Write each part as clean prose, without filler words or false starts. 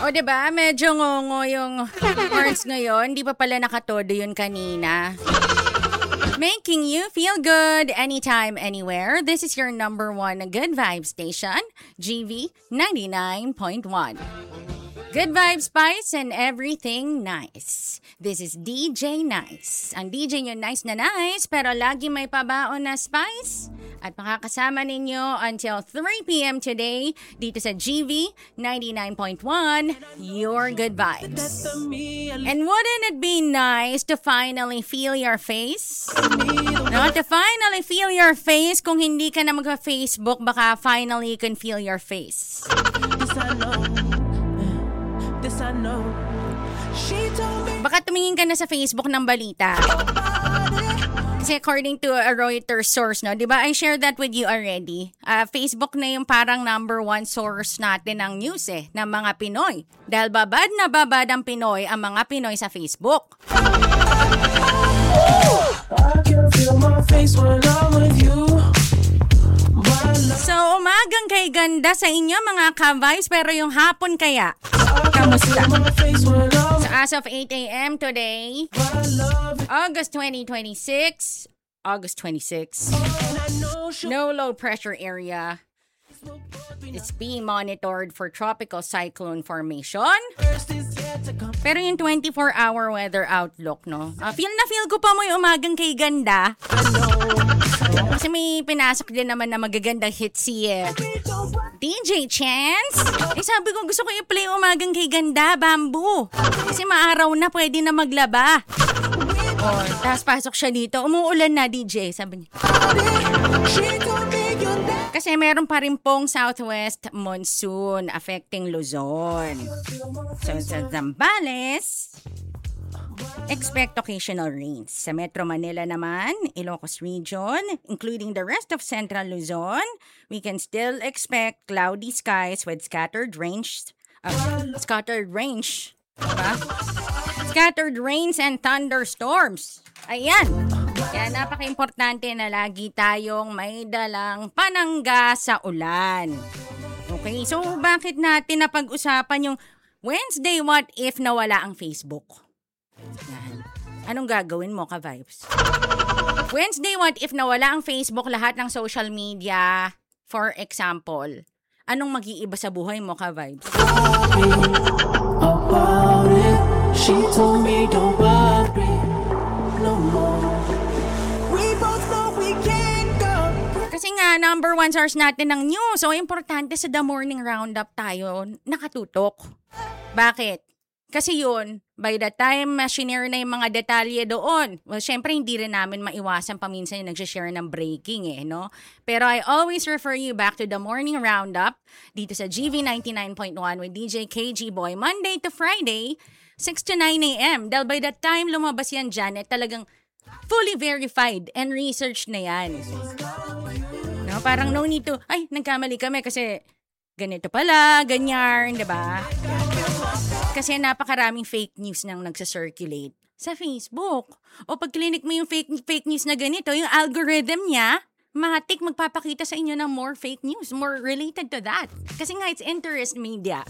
O diba, medyo ngongo yung horns ngayon. Di pa pala nakatodo yun kanina. Making you feel good anytime, anywhere. This is your number one good vibe station, GV 99.1. Good vibes, spice, and everything nice. This is DJ Nice. Ang DJ nyo nice na nice, pero lagi may pabaon na spice. At makakasama ninyo until 3 p.m. today dito sa GV 99.1, your good vibes. And wouldn't it be nice to finally feel your face? No, to finally feel your face. Kung hindi ka na magpa-Facebook, baka finally you can feel your face. Baka tumingin ka na sa Facebook ng balita. Kasi according to a Reuters source, no, di ba, I shared that with you already. Facebook na yung parang number one source natin ng news ng mga Pinoy. Dahil babad na babad ang Pinoy, ang mga Pinoy sa Facebook. I can feel my face when I'm with you. So, umagang kay ganda sa inyo mga ka-vibes, pero yung hapon kaya, kamusta? So, as of 8 a.m. today, August 26, no low pressure area. It's being monitored for tropical cyclone formation. Pero yung 24-hour weather outlook, no? Feel ko pa mo yung umagang kay ganda. Kasi may pinasok din naman na magagandang hit si DJ Chance. Sabi ko gusto ko i-play umagang kay ganda, Bamboo. Kasi maaraw na, pwede na maglaba. Tapos pasok siya dito, umuulan na DJ, sabi niya. Kasi meron pa rin pong southwest monsoon affecting Luzon. So sa Zambales, expect occasional rains. Sa Metro Manila naman, Ilocos Region, including the rest of Central Luzon, we can still expect cloudy skies with scattered rains. Scattered rains and thunderstorms. Ayan. Kaya napaka-importante na lagi tayong may dalang panangga sa ulan. Okay, so bakit natin napag-usapan yung Wednesday what if nawala ang Facebook? Yan. Anong gagawin mo, ka-vibes? Wednesday what if nawala ang Facebook, lahat ng social media, for example, anong mag-iiba sa buhay mo, ka-vibes? About it, she told me don't worry no more. We both know we can't go. Kasi nga, number one source natin ng news. So, importante sa The Morning Roundup tayo nakatutok. Bakit? Kasi yun, by the time shinare na yung mga detalye doon, well, syempre hindi rin namin maiwasan paminsan yung nagsishare ng breaking no? Pero I always refer you back to The Morning Roundup dito sa GV 99.1 with DJ KG Boy, Monday to Friday, 6 to 9 a.m. Dahil by the time lumabas yan dyan, talagang fully verified and researched na yan. No, parang no need to, ay, nagkamali kami kasi ganito pala, ganyan, diba? Kasi napakaraming fake news nang nagsa-circulate sa Facebook. O pag klinik mo yung fake news na ganito, yung algorithm niya, matik magpapakita sa inyo ng more fake news, more related to that. Kasi nga, it's interest media.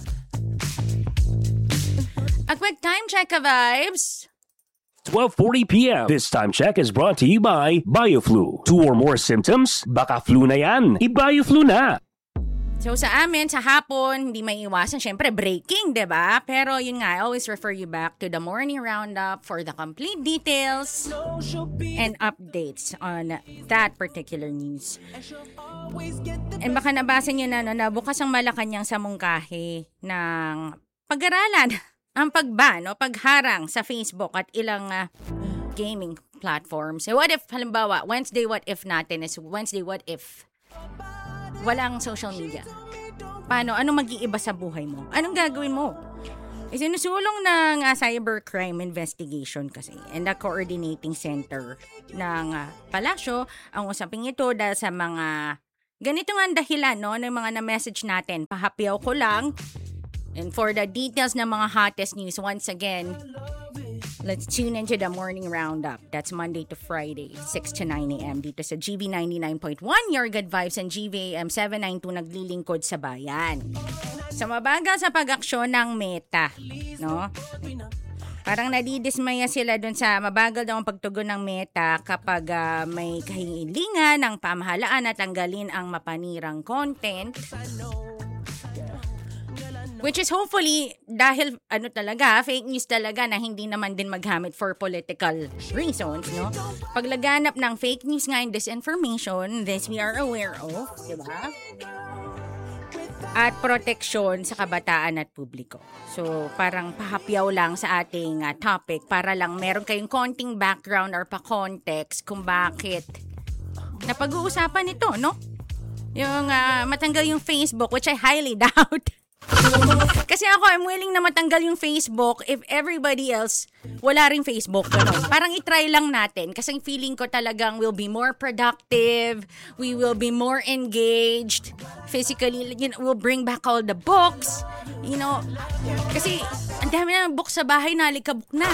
A quick time check, ka-vibes. 12:40 p.m. This time check is brought to you by BioFlu. 2 or more symptoms? Baka flu na yan. I-BioFlu na. So sa amin, sa hapon, hindi may iwasan. Siyempre, breaking, diba? Pero yun nga, I always refer you back to The Morning Roundup for the complete details and updates on that particular news. And baka nabasa nyo na bukas ang Malacanang sa mungkahi ng pag-aralan ang pagharang sa Facebook at ilang gaming platforms. So what if, halimbawa, Wednesday what if natin is Wednesday what if walang social media? Paano? Anong mag-iiba sa buhay mo? Anong gagawin mo? Isinusulong ng cybercrime investigation kasi and the coordinating center ng palasyo ang usaping ito dahil sa mga ganito nga dahilan ng mga na-message natin. Pahapyaw ko lang. And for the details ng mga hottest news, once again, let's tune into The Morning Roundup. That's Monday to Friday, 6 to 9 a.m. dito sa GV 99.1, Your Good Vibes, and GV AM 792 naglilingkod sa bayan. Sa mabagal sa pag-aksyon ng Meta, no? Parang nadidismaya sila dun sa mabagal daw ang pagtugon ng Meta kapag may kahilingan ng pamahalaan na tanggalin ang mapanirang content. Which is hopefully dahil fake news talaga na hindi naman din maghamit for political reasons, no? Paglaganap ng fake news nga and disinformation, this we are aware of, di ba? At proteksyon sa kabataan at publiko. So, parang pahapyaw lang sa ating topic para lang meron kayong konting background or pa-context kung bakit napag-uusapan ito, no? Yung matanggal yung Facebook, which I highly doubt. Kasi ako, I'm willing na matanggal yung Facebook if everybody else wala ring Facebook. Ganun. Parang itry lang natin kasi feeling ko talagang we'll be more productive, we will be more engaged physically, we'll bring back all the books, kasi ang dami na ng books sa bahay, nalikabok na.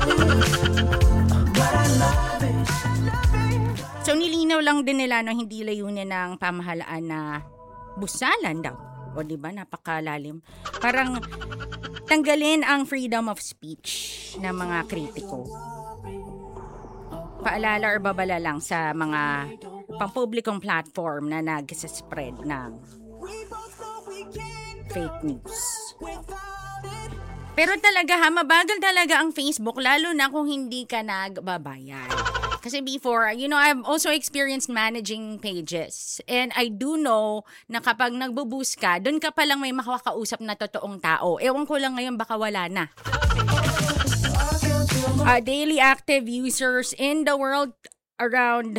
So nilinaw lang din nila hindi layunin ng pamahalaan na busalan daw. O diba, napakalalim. Parang tanggalin ang freedom of speech ng mga kritiko. Paalala or babala lang sa mga pampublikong platform na nag-spread ng fake news. Pero talaga mabagal talaga ang Facebook, lalo na kung hindi ka nagbabayad. Kasi before, I've also experienced managing pages. And I do know na kapag nagbo-boost ka, doon ka palang may makakausap na totoong tao. Ewan ko lang ngayon, baka wala na. Daily active users in the world around,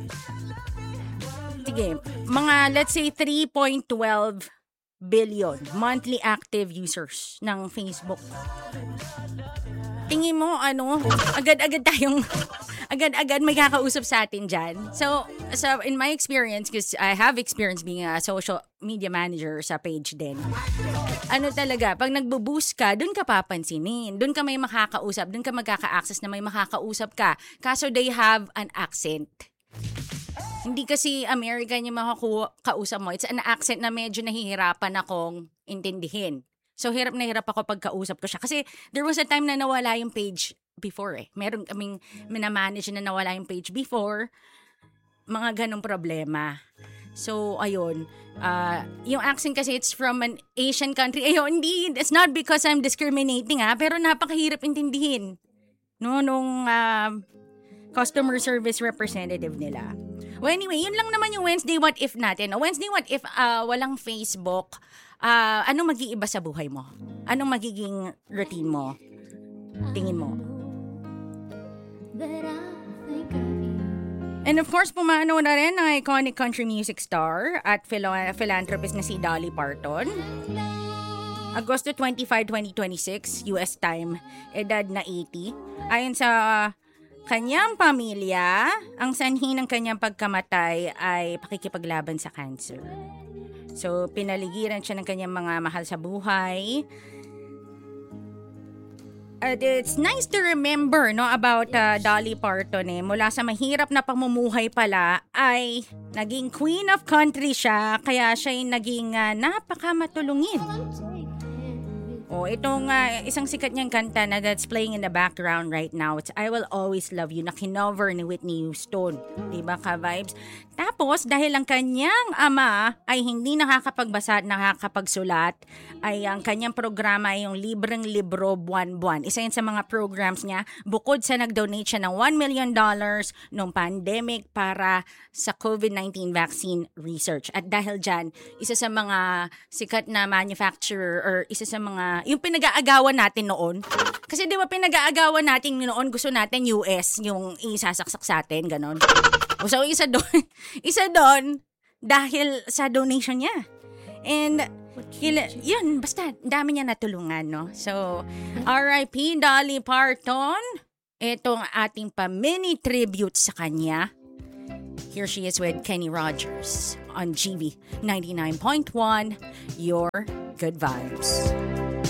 let's say 3.12 billion monthly active users ng Facebook. Tingin mo, agad-agad may kakausap sa atin dyan. So in my experience, because I have experience being a social media manager sa page din, talaga, pag nagbo-boost ka, dun ka papansinin. Dun ka may makakausap, dun ka magkaka-access na may makakausap ka. Kaso they have an accent. Hindi kasi American yung makakausap mo. It's an accent na medyo nahihirapan akong intindihin. So, hirap na hirap ako pagkausap ko siya. Kasi there was a time na nawala yung page before Meron kaming minamanage na nawala yung page before. Mga ganong problema. So, ayun. Yung accent kasi it's from an Asian country. Ayun, hindi. It's not because I'm discriminating pero napakahirap intindihin. Nung customer service representative nila. Well, anyway, yun lang naman yung Wednesday What If natin. Wednesday What If walang Facebook, anong mag-iiba sa buhay mo? Anong magiging routine mo? Tingin mo? And of course, pumano na rin ang iconic country music star at philanthropist na si Dolly Parton. Agosto 25, 2026, US time, edad na 80. Ayon sa kanyang pamilya, ang sanhi ng kanyang pagkamatay ay pakikipaglaban sa cancer. So, pinaligiran siya ng kanyang mga mahal sa buhay. At it's nice to remember about Dolly Parton. Mula sa mahirap na pamumuhay pala ay naging queen of country siya, kaya siya ay naging napakamatulungin. Itong isang sikat niyang kanta na that's playing in the background right now, it's I Will Always Love You, na kinover ni Whitney Houston. Diba ka-vibes? Tapos, dahil ang kanyang ama ay hindi nakakapagbasa at nakakapagsulat, ay ang kanyang programa ay yung libreng libro buwan-buwan. Isa yun sa mga programs niya, bukod sa nag-donate siya ng $1 million noong pandemic para sa COVID-19 vaccine research. At dahil dyan, isa sa mga sikat na manufacturer or isa sa mga, yung pinag-aagawan natin noon. Kasi di ba pinag-aagawan natin noon, gusto natin US, yung isasaksak sa atin, ganon. So, isa doon, dahil sa donation niya. And, yun, basta, dami niya natulungan, no? So, R.I.P. Dolly Parton, itong ating pa-mini tribute sa kanya. Here she is with Kenny Rogers on GV 99.1, Your Good Vibes.